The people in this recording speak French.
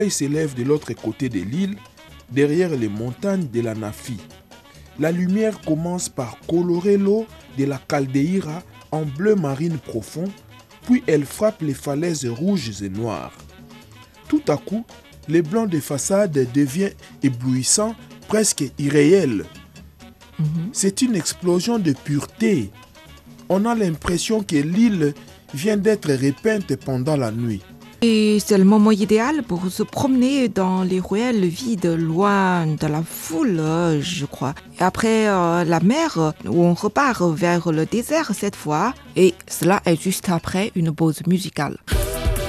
Il s'élève de l'autre côté de l'île, derrière les montagnes de la Nafi. La lumière commence par colorer l'eau de la Caldeira en bleu marine profond, puis elle frappe les falaises rouges et noires. Tout à coup, le blanc des façades devient éblouissant, presque irréel. C'est une explosion de pureté. On a l'impression que l'île vient d'être repeinte pendant la nuit. Et c'est le moment idéal pour se promener dans les ruelles vides, loin de la foule, je crois. Et après la mer, où on repart vers le désert cette fois. Et cela est juste après une pause musicale.